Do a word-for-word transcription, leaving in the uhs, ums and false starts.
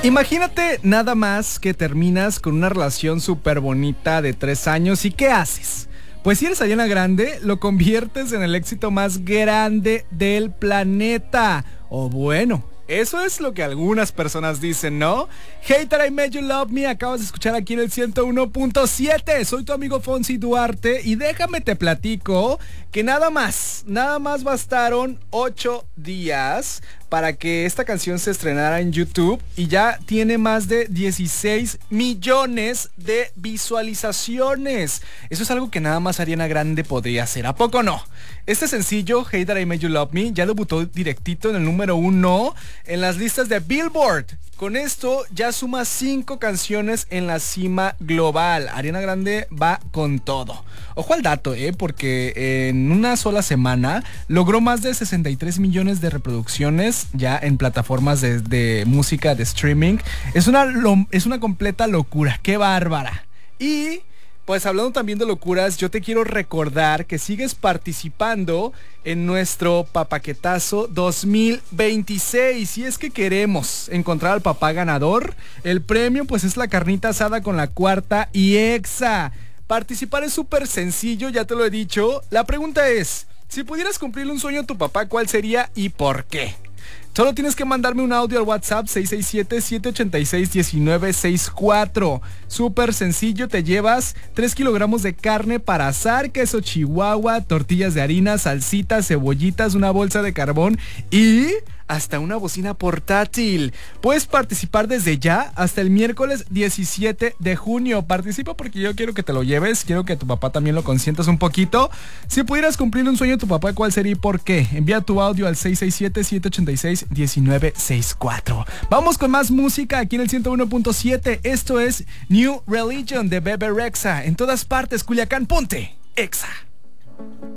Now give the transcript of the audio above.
Imagínate nada más que terminas con una relación súper bonita de tres años y ¿qué haces? Pues si eres Ariana Grande, lo conviertes en el éxito más grande del planeta. O bueno, eso es lo que algunas personas dicen, ¿no? Hater, I Made You Love Me, acabas de escuchar aquí en el ciento uno punto siete. Soy tu amigo Fonsi Duarte y déjame te platico que nada más, nada más bastaron ocho días para que esta canción se estrenara en YouTube y ya tiene más de dieciséis millones de visualizaciones. Eso es algo que nada más Ariana Grande podría hacer, ¿a poco no? Este sencillo, Hater, I Made You Love Me, ya debutó directito en el número uno en las listas de Billboard. Con esto ya suma cinco canciones en la cima global. Ariana Grande va con todo. Ojo al dato, eh, porque en una sola semana logró más de sesenta y tres millones de reproducciones ya en plataformas de, de música de streaming. Es una, lo, es una completa locura, qué bárbara. Y pues hablando también de locuras, yo te quiero recordar que sigues participando en nuestro Papaquetazo dos mil veintiséis. Y es que queremos encontrar al papá ganador. El premio pues es la carnita asada con la cuarta y exa. Participar es súper sencillo, ya te lo he dicho. La pregunta es, si pudieras cumplirle un sueño a tu papá, ¿cuál sería y por qué? Solo tienes que mandarme un audio al WhatsApp seis seis siete, siete ocho seis, uno nueve seis cuatro. Súper sencillo, te llevas tres kilogramos de carne para asar, queso chihuahua, tortillas de harina, salsitas, cebollitas, una bolsa de carbón y hasta una bocina portátil. Puedes participar desde ya hasta el miércoles diecisiete de junio. Participa porque yo quiero que te lo lleves, quiero que tu papá también lo consientas un poquito. Si pudieras cumplir un sueño de tu papá, ¿cuál sería y por qué? Envía tu audio al seis seis siete, siete ocho seis, uno nueve seis cuatro. Vamos con más música aquí en el ciento uno punto siete. Esto es New Religion de Bebe Rexha. En todas partes, Culiacán, ponte Exa.